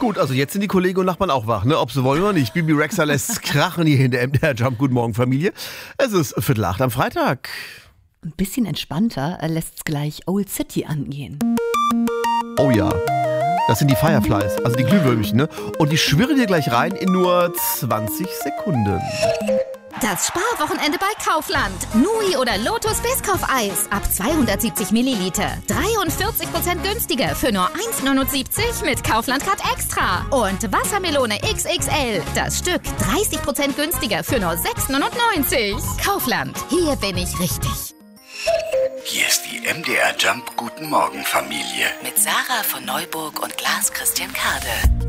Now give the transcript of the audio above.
Gut, also jetzt sind die Kollegen und Nachbarn auch wach, ne? Ob sie wollen oder nicht. Bibi Rexha lässt krachen hier in der MDR Jump. Guten Morgen, Familie. Es ist 7:45 am Freitag. Ein bisschen entspannter lässt es gleich Old City angehen. Oh ja, das sind die Fireflies, also die Glühwürmchen, ne? Und die schwirren hier gleich rein in nur 20 Sekunden. Das Sparwochenende bei Kaufland. Nui oder Lotus Biscoff-Eis ab 270 Milliliter. 43% günstiger für nur 1,79 mit Kaufland Card Extra. Und Wassermelone XXL. Das Stück 30% günstiger für nur 6,99. Kaufland. Hier bin ich richtig. Hier ist die MDR Jump Guten Morgen Familie. Mit Sarah von Neuburg und Lars Christian Kade.